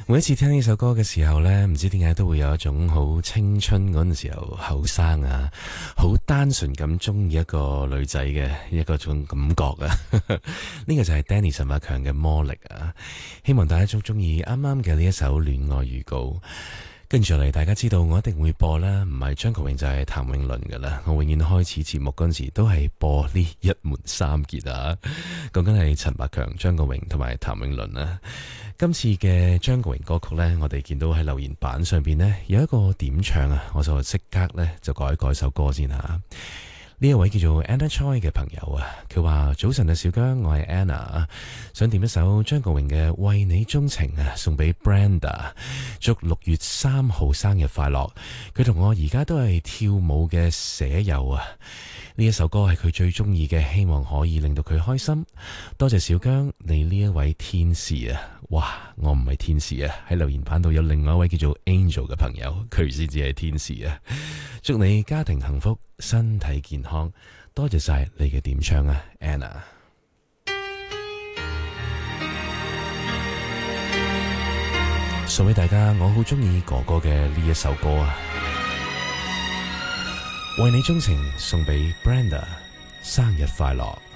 每一次聽呢首歌嘅時候呢，唔知點解都會有一種好青春嗰陣時候後生啊，好單純咁中意一個女仔嘅一個種感覺啊。呢個就係 Danny 陳百強嘅魔力啊！希望大家都中意啱啱嘅呢一首戀愛預告。跟住嚟，大家知道我一定會播啦，唔係張國榮就係譚詠麟噶啦。我永遠開始節目嗰陣時都係播呢一門三傑啊，講緊係陳百強、張國榮同埋譚詠麟啊。今次嘅張國榮歌曲呢，我哋見到喺留言板上邊呢有一個點唱啊，我就即刻呢就改一改首歌先吓。呢一位叫做 Anna Choi 嘅朋友啊，佢話早晨啊，小姜，我係 Anna， 想點一首張國榮嘅《為你鍾情》啊，送俾 Brenda， 祝6月3號生日快樂。佢同我而家都係跳舞嘅舍友啊，呢一首歌係佢最中意嘅，希望可以令到佢開心。多謝小姜，你呢一位天使啊！哇，我唔係天使啊，喺留言板度有另外一位叫做 Angel 嘅朋友，佢先至係天使啊！祝你家庭幸福，身體健康，多謝晒你嘅點唱啊 Anna。 送俾大家，我好中意哥哥嘅呢一首歌啊，為你鍾情，送俾 Brenda， 生日快樂。